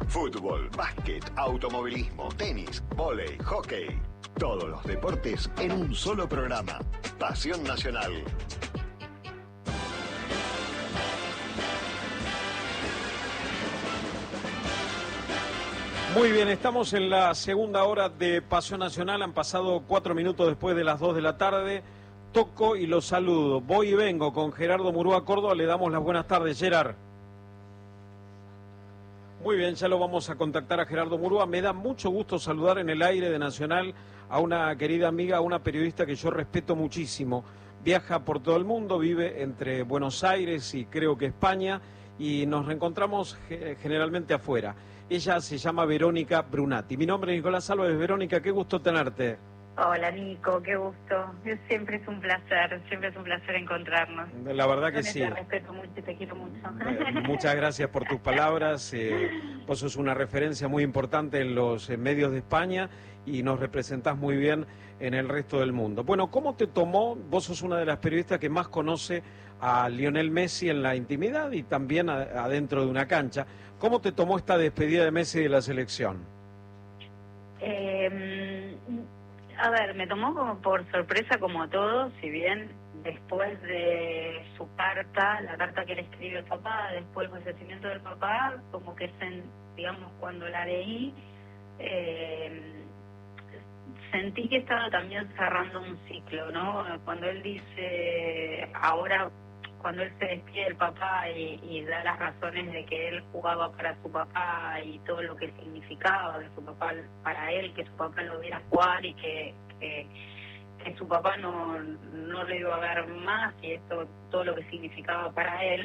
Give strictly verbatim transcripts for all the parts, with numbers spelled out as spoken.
Fútbol, básquet, automovilismo, tenis, vóley, hockey. Todos los deportes en un solo programa. Pasión Nacional. Muy bien, estamos en la segunda hora de Pasión Nacional. Han pasado cuatro minutos después de las dos de la tarde. Toco y los saludo. Voy y vengo con Gerardo Murúa Córdoba. Le damos las buenas tardes, Gerard. Muy bien, ya lo vamos a contactar a Gerardo Murúa. Me da mucho gusto saludar en el aire de Nacional a una querida amiga, a una periodista que yo respeto muchísimo. Viaja por todo el mundo, vive entre Buenos Aires y creo que España, y nos reencontramos generalmente afuera. Ella se llama Verónica Brunati. Mi nombre es Nicolás Álvarez. Verónica, qué gusto tenerte. Hola, Nico, qué gusto. Siempre es un placer, siempre es un placer encontrarnos. La verdad que sí. Te respeto mucho y te quiero mucho. Muchas gracias por tus palabras. Eh, vos sos una referencia muy importante en los eh, medios de España y nos representás muy bien en el resto del mundo. Bueno, ¿cómo te tomó? Vos sos una de las periodistas que más conoce a Lionel Messi en la intimidad y también a, adentro de una cancha. ¿Cómo te tomó esta despedida de Messi de la selección? Eh, a ver, me tomó como por sorpresa como a todos, si bien después de su carta, la carta que le escribió el papá, después del fallecimiento del papá, como que, se, digamos, cuando la leí, eh, sentí que estaba también cerrando un ciclo, ¿no? Cuando él dice, ahora, cuando él se despide del papá y, y da las razones de que él jugaba para su papá y todo lo que significaba de su papá para él, que su papá lo viera jugar y que, que, que su papá no, no lo iba a ver más, y esto, todo lo que significaba para él,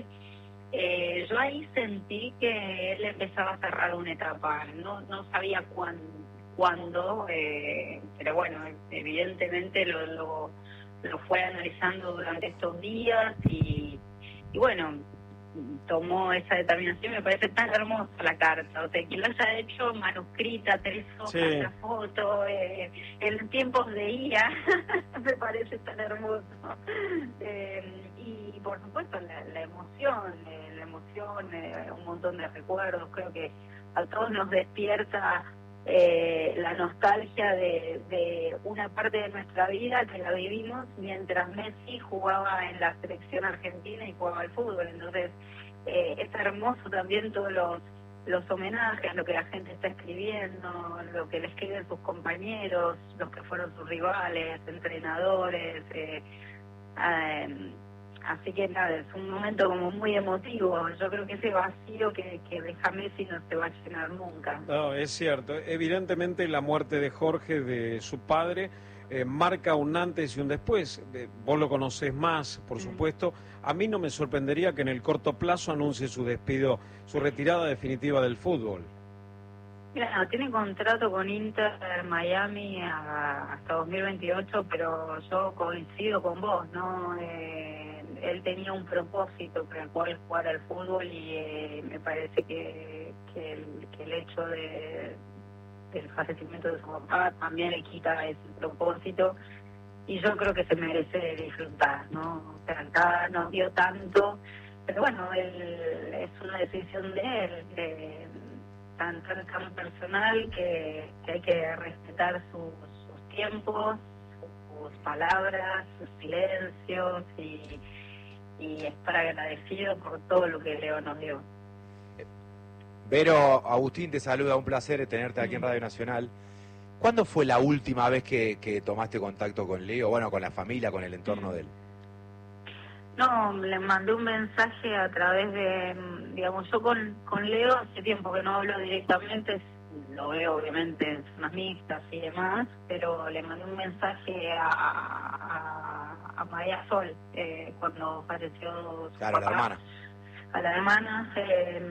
eh, yo ahí sentí que él empezaba a cerrar una etapa. No, no sabía cuándo, cuándo eh, pero bueno, evidentemente lo... lo lo fue analizando durante estos días y, y bueno, tomó esa determinación. Me parece tan hermosa la carta, o sea, que lo haya hecho manuscrita, tres hojas, sí. La foto, eh, en tiempos de I A, me parece tan hermoso. Eh, y por supuesto la, la emoción, eh, la emoción, eh, un montón de recuerdos, creo que a todos nos despierta Eh, la nostalgia de, de una parte de nuestra vida que la vivimos mientras Messi jugaba en la selección argentina y jugaba al fútbol. Entonces eh, es hermoso también todos los, los homenajes, lo que la gente está escribiendo, lo que le escriben sus compañeros, los que fueron sus rivales, entrenadores, eh, eh, así que nada, es un momento como muy emotivo. Yo creo que ese vacío que, que deja Messi no se va a llenar nunca. No, es cierto. Evidentemente la muerte de Jorge, de su padre, eh, marca un antes y un después. Eh, vos lo conocés más, por supuesto. A mí no me sorprendería que en el corto plazo anuncie su despido, su retirada definitiva del fútbol. Mira, tiene contrato con Inter Miami a, hasta dos mil veintiocho, pero yo coincido con vos, ¿no? Eh, él tenía un propósito para el cual jugar al fútbol y eh, me parece que, que, el, que el hecho de, del fallecimiento de su papá también le quita ese propósito, y yo creo que se merece disfrutar, ¿no? O sea, acá nos dio tanto, pero bueno, él, es una decisión de él, de, tan, tan, tan personal que, que hay que respetar sus, sus tiempos, sus palabras, sus silencios, y, y estar agradecido por todo lo que Leo nos dio. Vero, Agustín te saluda, un placer tenerte aquí en Radio Nacional. ¿Cuándo fue la última vez que, que tomaste contacto con Leo, bueno, con la familia, con el entorno de él? No, le mandé un mensaje a través de, digamos, yo con, con Leo hace tiempo que no hablo directamente, lo veo obviamente en zonas mixtas y demás, pero le mandé un mensaje a, a, a María Sol eh, cuando falleció su claro, papá, la hermana. A la hermana, eh,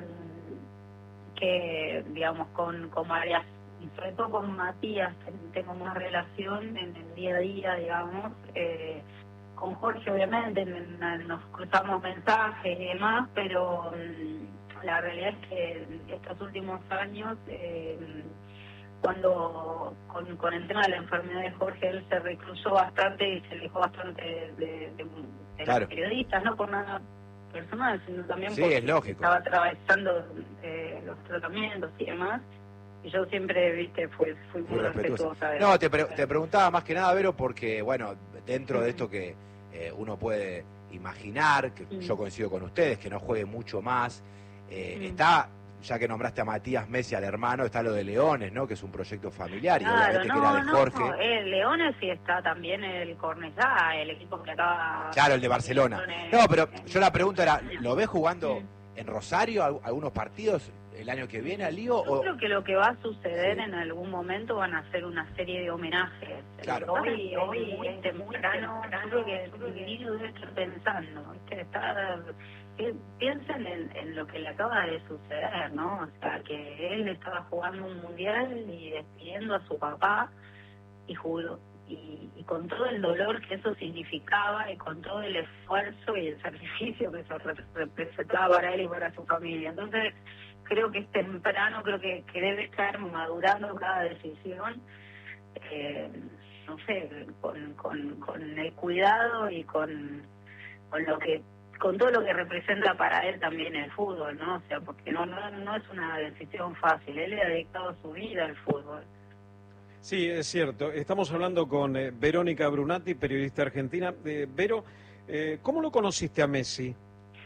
que, digamos, con, con María, y sobre todo con Matías, tengo más relación en el día a día, digamos, eh, con Jorge obviamente nos cruzamos mensajes y demás, pero um, la realidad es que estos últimos años, eh, cuando con, con el tema de la enfermedad de Jorge, él se recluyó bastante y se alejó bastante de, de, de, de claro. los periodistas, no por nada personal, sino también sí, porque es lógico. estaba atravesando eh, los tratamientos y demás. Y yo siempre, viste, fui, fui muy, muy respetuosa. De no, te, pre te preguntaba más que nada, Vero, porque, bueno, dentro de esto que eh, uno puede imaginar, que mm. yo coincido con ustedes, que no juegue mucho más, eh, mm. está... Ya que nombraste a Matías Messi, al hermano, está lo de Leones, ¿no? Que es un proyecto familiar y claro, obviamente no, que era de no, Jorge. No, el Leones sí está también el Cornellá, el equipo que acaba... Claro, el de Barcelona. No, pero yo la pregunta era, ¿lo ves jugando mm. en Rosario algunos partidos el año que viene al Lío? Yo o... creo que lo que va a suceder sí. en algún momento van a ser una serie de homenajes. Claro. Hoy, hoy muy temprano, yo creo que el niño debe estar pensando, que está... Piensen en, en lo que le acaba de suceder, ¿no? O sea, que él estaba jugando un mundial y despidiendo a su papá y jugó, y, y con todo el dolor que eso significaba y con todo el esfuerzo y el sacrificio que eso representaba para él y para su familia. Entonces, creo que es temprano, creo que, que debe estar madurando cada decisión, eh, no sé, con, con, con el cuidado y con, con lo que con todo lo que representa para él también el fútbol, ¿no? O sea, porque no no, no es una decisión fácil, él le ha dedicado su vida al fútbol. Sí, es cierto. Estamos hablando con eh, Verónica Brunati, periodista argentina. Eh, Vero, eh, ¿cómo lo conociste a Messi?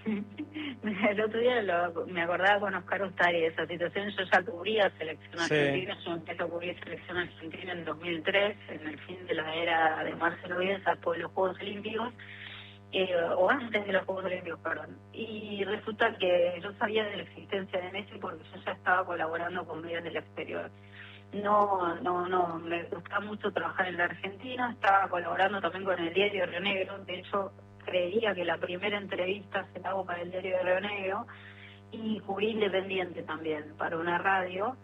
El otro día lo, me acordaba con Oscar Ustari de esa situación. Yo ya cubría selección sí. argentina, yo empecé a cubrir selección argentina en dos mil tres, en el fin de la era de Marcelo Bielsa, después de los Juegos Olímpicos. Eh, o antes de los Juegos Olímpicos, perdón. Y resulta que yo sabía de la existencia de Messi porque yo ya estaba colaborando con medios del exterior. No, no, no, me gustaba mucho trabajar en la Argentina, estaba colaborando también con el diario Río Negro. De hecho, creía que la primera entrevista se la hago para el diario de Río Negro, y cubrí Independiente también para una radio.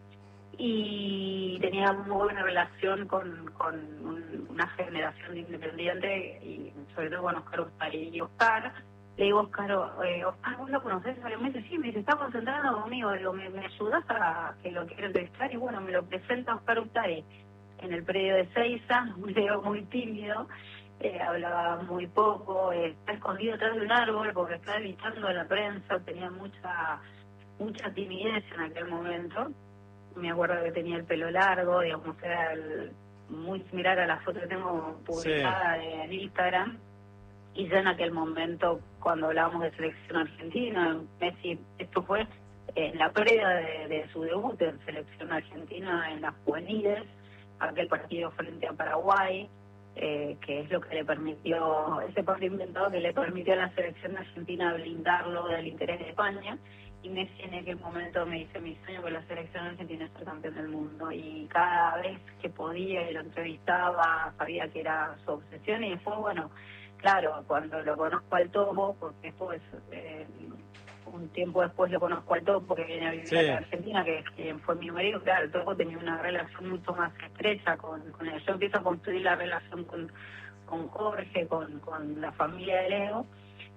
Y tenía muy buena relación con, con un, una generación de Independiente, y sobre todo con Oscar Ustari. Y Oscar, le digo, Oscar, eh, Oscar, ¿vos lo conocés? Y me dice, sí, me dice, está concentrado conmigo, digo, ¿me, me ayudás a que lo quiero entrevistar? Y bueno, me lo presenta Oscar Ustari en el predio de Seiza, un Leo muy tímido, eh, hablaba muy poco, eh, está escondido atrás de un árbol porque está evitando a la prensa, tenía mucha, mucha timidez en aquel momento. Me acuerdo que tenía el pelo largo, digamos, era el, muy similar a la foto que tengo publicada sí. en Instagram. Y ya en aquel momento, cuando hablábamos de selección argentina, Messi, esto fue en la previa de, de su debut en selección argentina en las juveniles, aquel partido frente a Paraguay, eh, que es lo que le permitió, ese partido inventado que le permitió a la selección argentina blindarlo del interés de España. Y Messi en aquel momento me dice, mi sueño con la selección argentina es ser campeón del mundo. Y cada vez que podía y lo entrevistaba, sabía que era su obsesión. Y después, bueno, claro, cuando lo conozco al Topo, porque después, eh, un tiempo después lo conozco al Topo, que viene a vivir sí. a la Argentina, que, que fue mi marido, claro, el Topo tenía una relación mucho más estrecha con, con él. Yo empiezo a construir la relación con, con Jorge, con, con la familia de Leo.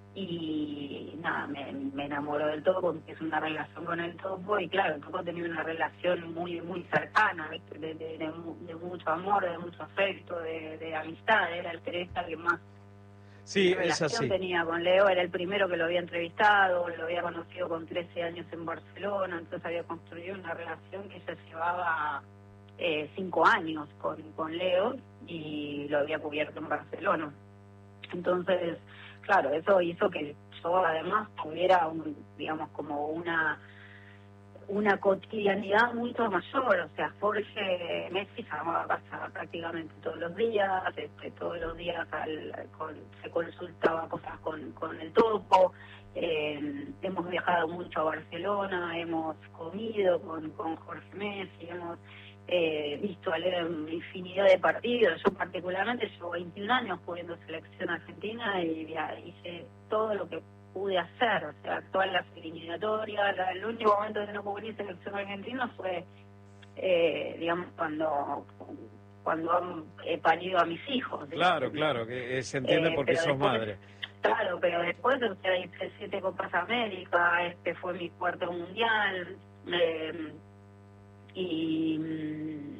Y nada, me, me enamoró del Topo porque es una relación con el Topo, y claro, el Topo tenía una relación muy muy cercana, de, de, de, de mucho amor, de mucho afecto, de, de amistad. Era el periodista que más sí, relación es así. tenía con Leo, era el primero que lo había entrevistado, lo había conocido con trece años en Barcelona, entonces había construido una relación que ya llevaba eh, cinco años con, con Leo, y lo había cubierto en Barcelona. Entonces, claro, eso hizo que yo además tuviera, un, digamos, como una una cotidianidad mucho mayor. O sea, Jorge Messi se llamaba a casa prácticamente todos los días, este, todos los días al, con, se consultaba cosas con, con el Topo, eh, hemos viajado mucho a Barcelona, hemos comido con, con Jorge Messi, hemos eh, visto a leer infinidad de partidos. Yo particularmente llevo veintiún años cubriendo selección argentina y ya hice todo lo que pude hacer, o sea, todas las eliminatorias. La, el único momento que no cubrí selección argentina fue, eh, digamos, cuando cuando han eh, parido a mis hijos. Claro, ¿sí? claro, que se entiende eh, porque sos después, madre. Claro, pero después, o sea, hice siete Copas América, este fue mi cuarto mundial, eh, y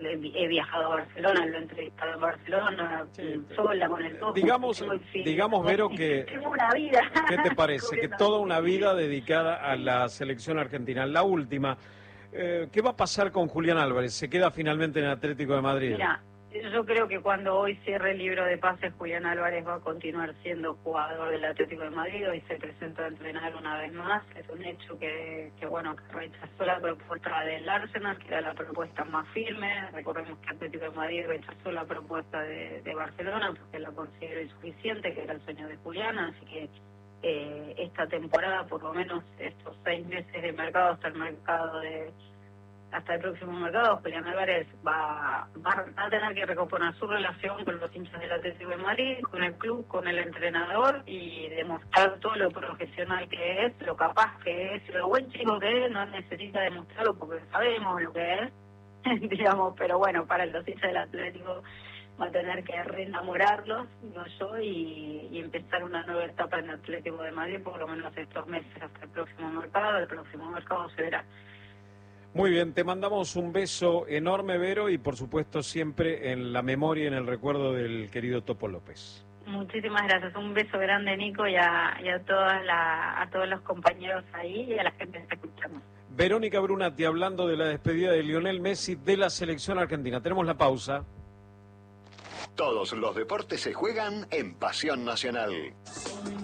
he viajado a Barcelona, lo he entrevistado en Barcelona, sí, sola, con el topo. Digamos, digamos, Vero, que... Tengo una vida. ¿Qué te parece? Que toda una vida dedicada a la selección argentina. La última, eh, ¿qué va a pasar con Julián Álvarez? ¿Se queda finalmente en el Atlético de Madrid? Mira, yo creo que cuando hoy cierre el libro de pases, Julián Álvarez va a continuar siendo jugador del Atlético de Madrid. Hoy se presenta a entrenar una vez más. Es un hecho que, que bueno, que rechazó la propuesta del Arsenal, que era la propuesta más firme. Recordemos que Atlético de Madrid rechazó la propuesta de, de Barcelona porque la consideró insuficiente, que era el sueño de Julián. Así que eh, esta temporada, por lo menos estos seis meses de mercado hasta el mercado de... hasta el próximo mercado, Julián Álvarez va, va a tener que recomponer su relación con los hinchas del Atlético de Madrid, con el club, con el entrenador y demostrar todo lo profesional que es, lo capaz que es, lo buen chico que es. No necesita demostrarlo porque sabemos lo que es, digamos, pero bueno, para los hinchas del Atlético va a tener que reenamorarlos, no yo, y, y empezar una nueva etapa en el Atlético de Madrid, por lo menos estos meses hasta el próximo mercado. El próximo mercado se verá. Muy bien, te mandamos un beso enorme, Vero, y por supuesto siempre en la memoria y en el recuerdo del querido Topo López. Muchísimas gracias, un beso grande, Nico, y a, y a, todas la, a todos los compañeros ahí y a la gente que está escuchando. Verónica Brunati hablando de la despedida de Lionel Messi de la selección argentina. Tenemos la pausa. Todos los deportes se juegan en Pasión Nacional.